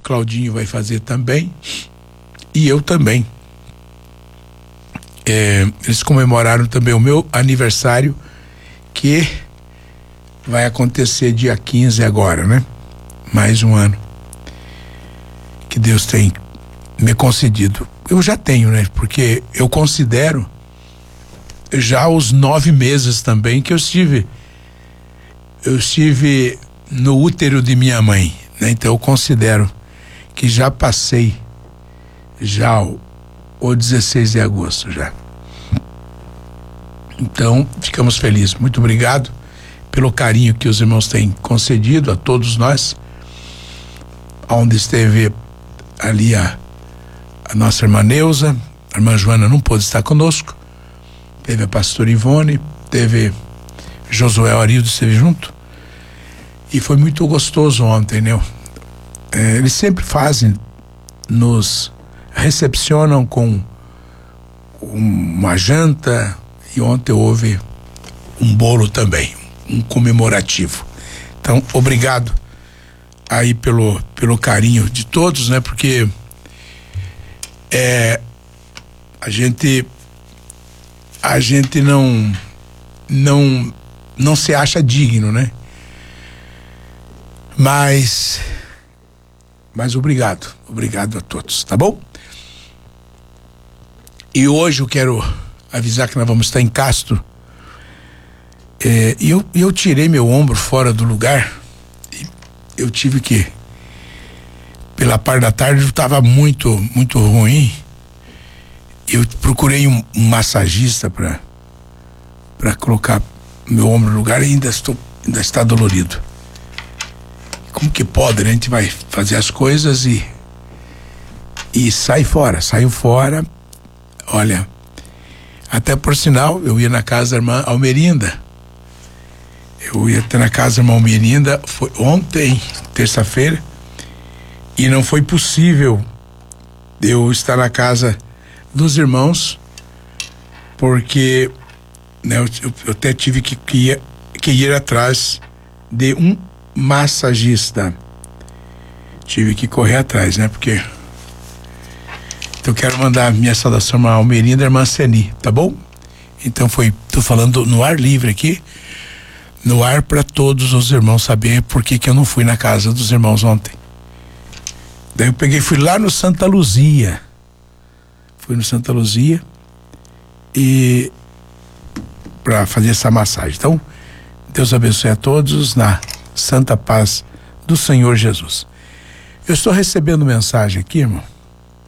Claudinho vai fazer também, e eu também. Eles comemoraram também o meu aniversário, que vai acontecer dia 15 agora, né? Mais um ano que Deus tem me concedido. Eu já tenho, né? Porque eu considero já os 9 meses também que eu estive no útero de minha mãe, né? Então eu considero que já passei já o 16 de agosto já. Então ficamos felizes. Muito obrigado pelo carinho que os irmãos têm concedido a todos nós. Onde esteve ali a nossa irmã Neuza, a irmã Joana não pôde estar conosco, teve a pastora Ivone, teve Josué Arildo, esteve junto, e foi muito gostoso ontem, né? Eles sempre nos recepcionam com uma janta, e ontem houve um bolo também, um comemorativo. Então, obrigado aí pelo carinho de todos, né? Porque a gente não se acha digno, né? Mas obrigado a todos, tá bom? E hoje eu quero avisar que nós vamos estar em Castro. E eu tirei meu ombro fora do lugar. Eu tive que, pela parte da tarde, eu estava muito ruim. Eu procurei um massagista para colocar meu ombro no lugar, e ainda está dolorido. Como que pode, né? A gente vai fazer as coisas e saiu fora. Olha, até por sinal, eu ia na casa da irmã Almerinda. Eu ia até na casa da irmã Almerinda, foi ontem, terça-feira, e não foi possível eu estar na casa dos irmãos, porque, né, eu até tive que ir atrás de um massagista. Tive que correr atrás, né? Porque então eu quero mandar minha saudação à irmã Almerinda e à irmã Ceni, tá bom? Então tô falando no ar livre aqui, no ar, para todos os irmãos saberem por que eu não fui na casa dos irmãos ontem. Daí eu fui lá no Santa Luzia. Fui no Santa Luzia e para fazer essa massagem. Então, Deus abençoe a todos na santa paz do Senhor Jesus. Eu estou recebendo mensagem aqui, irmão,